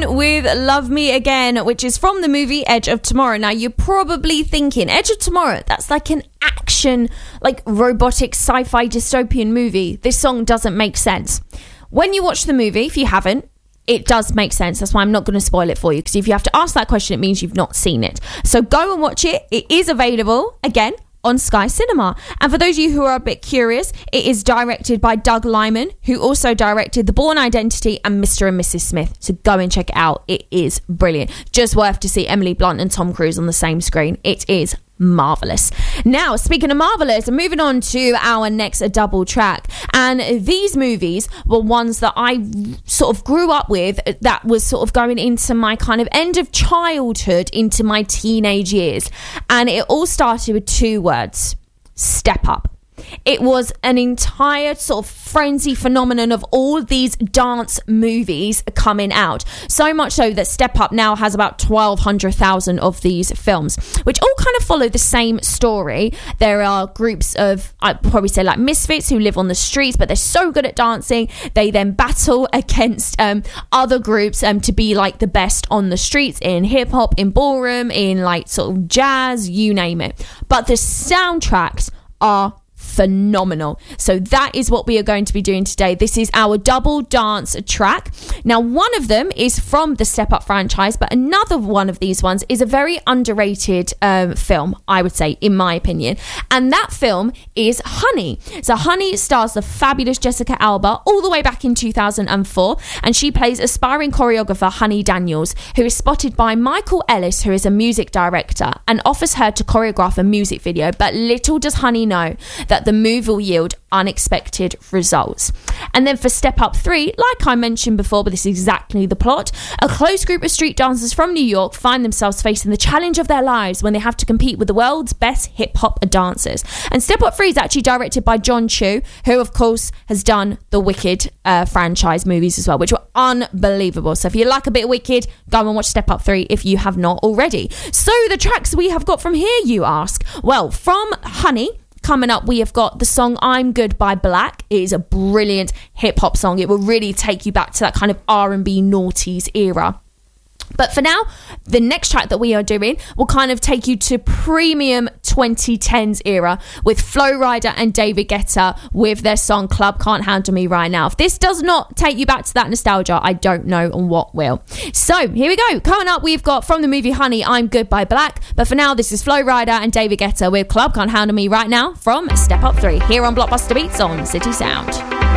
Lemon with Love Me Again, which is from the movie Edge of Tomorrow. Now, you're probably thinking, Edge of Tomorrow, that's like an action, like robotic sci-fi dystopian movie. This song doesn't make sense. When you watch the movie, if you haven't, it does make sense. That's why I'm not going to spoil it for you, because if you have to ask that question, it means you've not seen it. So go and watch it. It is available, again, on Sky Cinema. And for those of you who are a bit curious, it is directed by Doug Liman, who also directed The Bourne Identity and Mr. and Mrs. Smith. So go and check it out. It is brilliant. Just worth to see Emily Blunt and Tom Cruise on the same screen. It is marvellous. Now, speaking of marvellous, moving on to our next double track. And these movies were ones that I sort of grew up with, that was sort of going into my kind of end of childhood into my teenage years. And it all started with two words: Step Up. It was an entire sort of frenzy phenomenon of all these dance movies coming out. So much so that Step Up now has about 1,200,000 of these films, which all kind of follow the same story. There are groups of, I'd probably say like misfits who live on the streets, but they're so good at dancing. They then battle against other groups to be like the best on the streets, in hip hop, in ballroom, in like sort of jazz, you name it. But the soundtracks are phenomenal. So that is what we are going to be doing today. This is our double dance track. Now, one of them is from the Step Up franchise, but another one of these ones is a very underrated film, I would say, in my opinion. And that film is Honey. So Honey stars the fabulous Jessica Alba all the way back in 2004, and she plays aspiring choreographer Honey Daniels, who is spotted by Michael Ellis, who is a music director, and offers her to choreograph a music video. But little does Honey know that the move will yield unexpected results. And then for Step Up 3, like I mentioned before, but this is exactly the plot, a close group of street dancers from New York find themselves facing the challenge of their lives when they have to compete with the world's best hip-hop dancers. And Step Up 3 is actually directed by John Chu, who of course has done the Wicked franchise movies as well, which were unbelievable. So if you like a bit of Wicked, go and watch Step Up 3 if you have not already. So the tracks we have got from here, you ask? Well, from Honey, coming up, we have got the song I'm Good by Black. It is a brilliant hip-hop song. It will really take you back to that kind of R&B noughties era. But for now, the next track that we are doing will kind of take you to premium 2010s era with Flo Rida and David Guetta with their song Club Can't Handle Me Right Now. If this does not take you back to that nostalgia, I don't know what will. So here we go. Coming up, we've got from the movie Honey, I'm Good by Black. But for now, this is Flo Rida and David Guetta with Club Can't Handle Me Right Now from Step Up 3 here on Blockbuster Beats on City Sound.